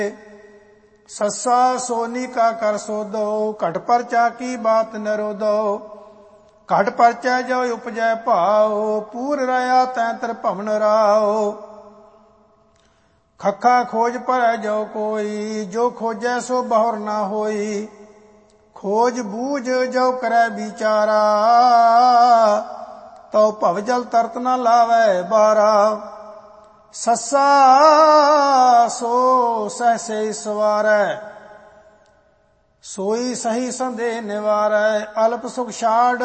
सस्सा सोनी का कर सोदो, घट परचा की बात नरोदो। घट परचै जो उपजै भाओ, पूर रया तैंतर भवन राओ। खखा खोज परै जो कोई, जो खोजै सो बहुर ना होई। खोज बूझ जो करै विचारा, तो भवजल तरत न लावै बारा। सस्सा सो सहसे सवारै, सोई सही संदेह निवारै। अल्प सुख छाड़